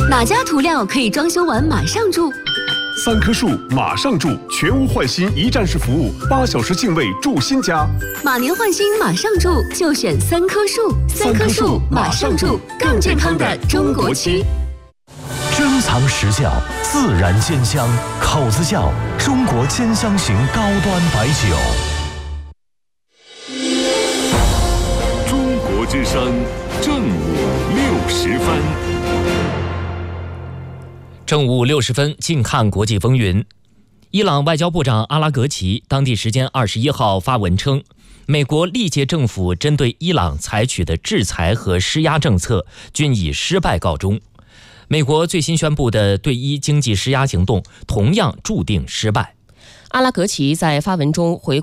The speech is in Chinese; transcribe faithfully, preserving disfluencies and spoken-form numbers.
哪家涂料可以装修完马上住？ 三棵树马上住，全屋换新一站式服务，八小时净位住新家。 马年换新马上住，就选三棵树。三棵树马上住，更健康的中国漆。 珍藏实窖，自然煎香，口子窖，中国煎香型高端白酒。 中国之声正午六十分。 正午六十分，近看国际风云。伊朗外交部长阿拉格齐当地时间二十一号发文称，美国历届政府针对伊朗采取的制裁和施压政策均以失败告终。美国最新宣布的对伊经济施压行动同样注定失败。 阿拉格齐在发文中回